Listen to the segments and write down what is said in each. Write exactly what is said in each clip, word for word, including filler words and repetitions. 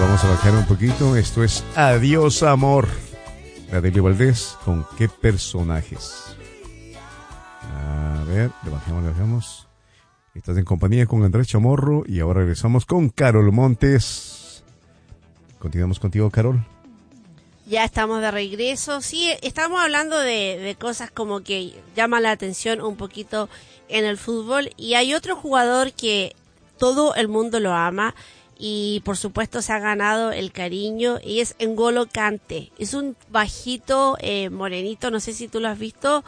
vamos a bajar un poquito. Esto es Adiós Amor. La Debbie Valdés con qué personajes. A ver, le bajamos, le bajamos. Estás en compañía con Andrés Chamorro y ahora regresamos con Carol Montes. Continuamos contigo, Carol. Ya estamos de regreso. Sí, estamos hablando de, de cosas como que llaman la atención un poquito en el fútbol. Y hay otro jugador que todo el mundo lo ama y por supuesto se ha ganado el cariño y es N'Golo Kanté. Es un bajito, eh, morenito, no sé si tú lo has visto.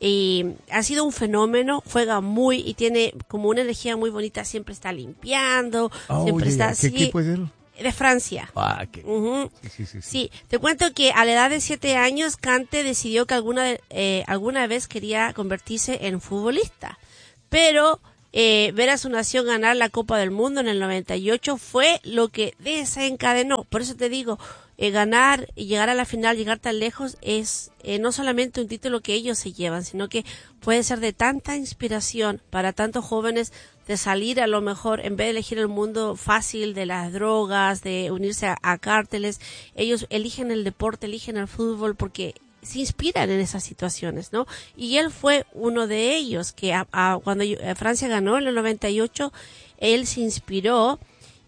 Y ha sido un fenómeno, juega muy y tiene como una energía muy bonita, siempre está limpiando, Oh, siempre yeah, está ¿Qué así. equipo es él? De Francia. Ah, qué... Uh-huh. sí, sí, sí, sí. Sí, te cuento que a la edad de siete años Kanté decidió que alguna eh, alguna vez quería convertirse en futbolista, pero eh, ver a su nación ganar la Copa del Mundo en el noventa y ocho fue lo que desencadenó. Por eso te digo, eh, ganar y llegar a la final, llegar tan lejos es eh, no solamente un título que ellos se llevan, sino que puede ser de tanta inspiración para tantos jóvenes de salir a lo mejor, en vez de elegir el mundo fácil de las drogas, de unirse a, a cárteles, ellos eligen el deporte, eligen el fútbol porque se inspiran en esas situaciones, ¿no? Y él fue uno de ellos que a, a, cuando Francia ganó en el noventa y ocho, él se inspiró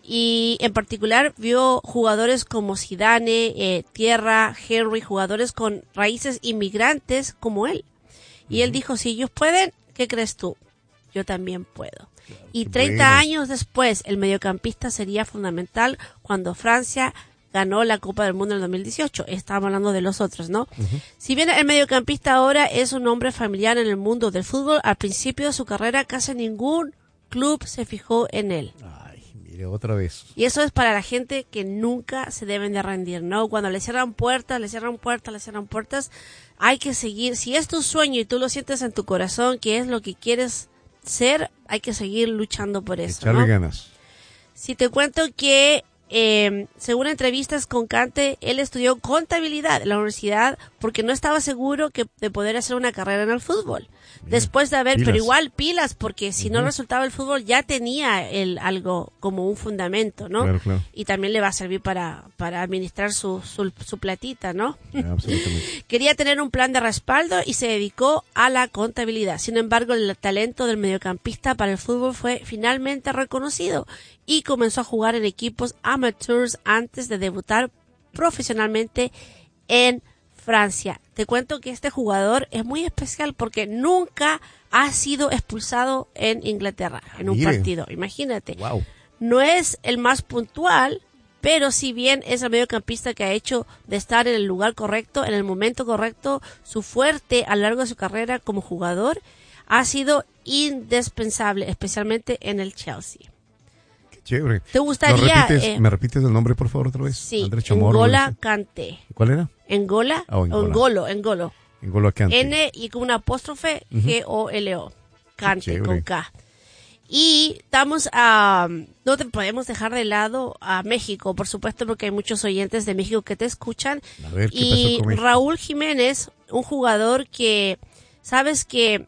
y en particular vio jugadores como Zidane, eh, Tierra, Henry, jugadores con raíces inmigrantes como él. Y uh-huh. él dijo, si ellos pueden, ¿qué crees tú? Yo también puedo. Y treinta bueno. años después, el mediocampista sería fundamental cuando Francia ganó la Copa del Mundo en el dos mil dieciocho. Estábamos hablando de los otros, ¿no? Uh-huh. Si bien el mediocampista ahora es un hombre familiar en el mundo del fútbol, al principio de su carrera casi ningún club se fijó en él. Ay, mire, otra vez. Y eso es para la gente que nunca se deben de rendir, ¿no? Cuando le cierran puertas, le cierran puertas, le cierran puertas, hay que seguir. Si es tu sueño y tú lo sientes en tu corazón, que es lo que quieres ser, hay que seguir luchando por eso, Echarle ¿no? ganas. Si te cuento que eh, según entrevistas con Kanté, él estudió contabilidad en la universidad porque no estaba seguro que de poder hacer una carrera en el fútbol. Bien. Después de haber, pilas. Pero igual pilas, porque si uh-huh. no resultaba el fútbol ya tenía él algo como un fundamento, ¿no? Claro, claro. Y también le va a servir para, para administrar su, su, su platita, ¿no? Yeah, absolutamente. Quería tener un plan de respaldo y se dedicó a la contabilidad. Sin embargo, el talento del mediocampista para el fútbol fue finalmente reconocido y comenzó a jugar en equipos amateurs antes de debutar profesionalmente en Francia. Te cuento que este jugador es muy especial porque nunca ha sido expulsado en Inglaterra en un Mire. partido. Imagínate. Wow. No es el más puntual, pero si bien es el mediocampista que ha hecho de estar en el lugar correcto, en el momento correcto, su fuerte a lo largo de su carrera como jugador ha sido indispensable, especialmente en el Chelsea. Chévere. ¿Te gustaría? ¿Me repites, eh, ¿Me repites el nombre, por favor, otra vez? Sí, Andrés Chamorro. N'Golo Kanté. ¿Cuál era? N'Golo, oh, N'Golo, N'Golo. N'Golo Kanté. N y con una apóstrofe, uh-huh. G O L O. Kanté, con K. Y estamos a... Um, no te podemos dejar de lado a México, por supuesto, porque hay muchos oyentes de México que te escuchan. A ver, ¿qué y pasó con México? Raúl Jiménez, un jugador que, sabes que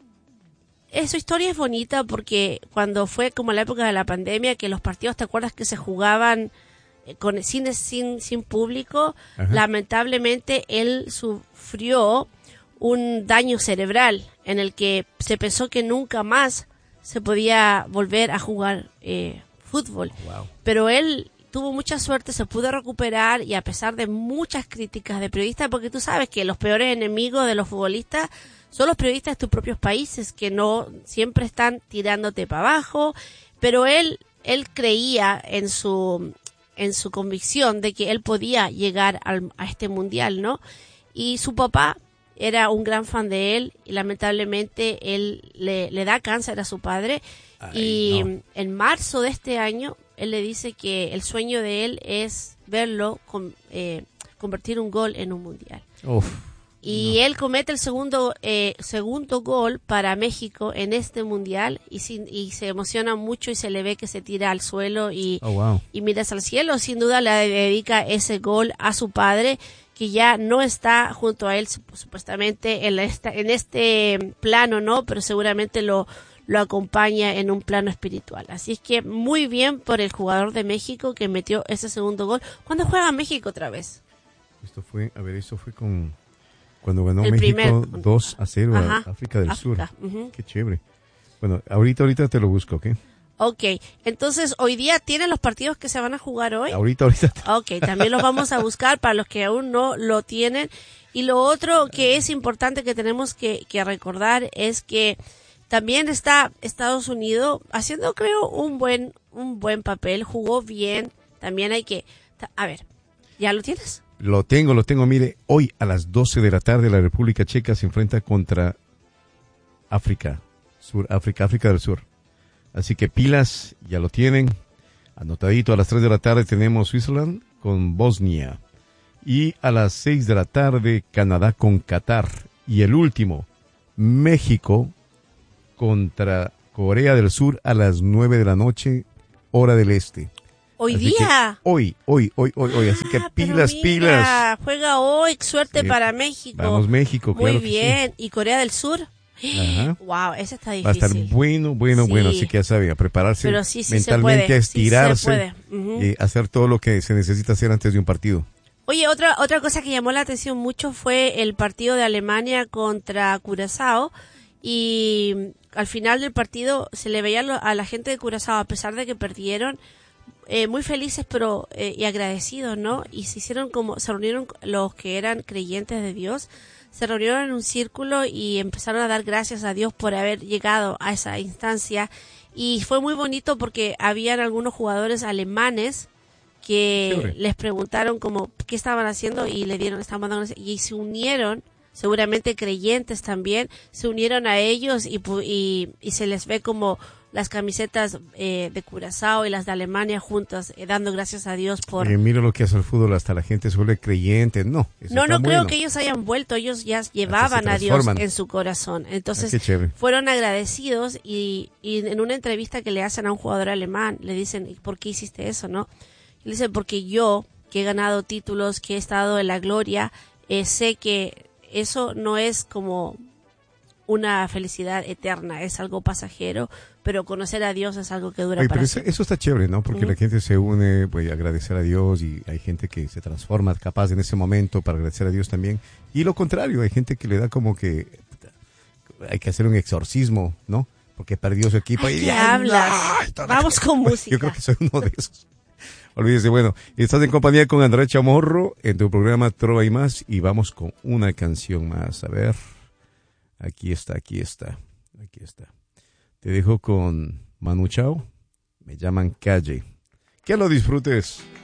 su historia es bonita porque cuando fue como la época de la pandemia, que los partidos, ¿te acuerdas que se jugaban con sin sin, sin público? Ajá. Lamentablemente él sufrió un daño cerebral en el que se pensó que nunca más se podía volver a jugar eh, fútbol. Wow. Pero él tuvo mucha suerte, se pudo recuperar y a pesar de muchas críticas de periodistas, porque tú sabes que los peores enemigos de los futbolistas son los periodistas de tus propios países que no siempre están tirándote para abajo, pero él él creía en su en su convicción de que él podía llegar al, a este mundial, ¿no? Y su papá era un gran fan de él y lamentablemente él le, le da cáncer a su padre. Ay, y no. En marzo de este año él le dice que el sueño de él es verlo con, eh, convertir un gol en un mundial. Uf. Y no. él comete el segundo eh, segundo gol para México en este mundial y, sin, y se emociona mucho y se le ve que se tira al suelo y, oh, wow. y miras al cielo. Sin duda le dedica ese gol a su padre, que ya no está junto a él supuestamente en, la, esta, en este plano, ¿no? Pero seguramente lo, lo acompaña en un plano espiritual. Así es que muy bien por el jugador de México que metió ese segundo gol. ¿Cuándo juega México otra vez? Esto fue, a ver, esto fue con cuando ganó El México primer, dos a cero ajá, a África del África, Sur. uh-huh. Qué chévere. Bueno, ahorita, ahorita te lo busco, ¿ok? Ok, entonces hoy día tienen los partidos que se van a jugar hoy. Ahorita, ahorita. Te... Ok, también los vamos a buscar para los que aún no lo tienen. Y lo otro que es importante que tenemos que, que recordar es que también está Estados Unidos haciendo, creo, un buen, un buen papel, jugó bien. También hay que, a ver, ¿ya lo tienes? Lo tengo, lo tengo. Mire, hoy a las doce de la tarde la República Checa se enfrenta contra África, Sur, África, África del Sur. Así que pilas, ya lo tienen. Anotadito, a las tres de la tarde tenemos Switzerland con Bosnia. Y a las seis de la tarde Canadá con Qatar. Y el último, México contra Corea del Sur a las nueve de la noche, hora del este. Hoy Así día. Hoy, hoy, hoy, hoy, hoy. Así que Ah, pilas, mira, pilas. Juega hoy, suerte Sí. para México. Vamos México, Muy claro bien. que sí. ¿Y Corea del Sur? Ajá. Wow, ese está difícil. Va a estar bueno, bueno, Sí. bueno. Así que ya sabe, a prepararse Pero sí, sí mentalmente, se puede. a estirarse, Sí se puede. Uh-huh. y hacer todo lo que se necesita hacer antes de un partido. Oye, otra otra cosa que llamó la atención mucho fue el partido de Alemania contra Curazao y al final del partido se le veía a la gente de Curazao, a pesar de que perdieron, eh, muy felices pero eh, y agradecidos, ¿no? Y se hicieron como, se reunieron los que eran creyentes de Dios, se reunieron en un círculo y empezaron a dar gracias a Dios por haber llegado a esa instancia y fue muy bonito porque habían algunos jugadores alemanes que Chévere. les preguntaron como qué estaban haciendo y le dieron, estaban dando, y se unieron, seguramente creyentes también, se unieron a ellos y, y, y se les ve como las camisetas eh, de Curazao y las de Alemania juntas, eh, dando gracias a Dios por... Oye, mira lo que hace el fútbol, hasta la gente se vuelve creyente. No, eso No, está no creo bueno. que ellos hayan vuelto, ellos ya llevaban a Dios transforman. en su corazón. Entonces, Ah, qué chévere. fueron agradecidos y, y en una entrevista que le hacen a un jugador alemán, le dicen, ¿por qué hiciste eso, no? Y le dicen, porque yo, que he ganado títulos, que he estado en la gloria, eh, sé que eso no es como una felicidad eterna, es algo pasajero, pero conocer a Dios es algo que dura Oye, para pero eso, siempre. eso está chévere, ¿no? Porque Ujú. la gente se une, pues, a agradecer a Dios y hay gente que se transforma capaz en ese momento para agradecer a Dios también. Y lo contrario, hay gente que le da como que hay que hacer un exorcismo, ¿no? Porque perdió su equipo. Ay, y ¿qué ya, hablas? no, esto no- Vamos con música. Yo creo que soy uno de esos. Olvídese, bueno, estás en compañía con Andrés Chamorro en tu programa Trova y Más y vamos con una canción más. A ver, aquí está, aquí está, aquí está. Te dejo con Manu Chao, me llaman Calle. Que lo disfrutes.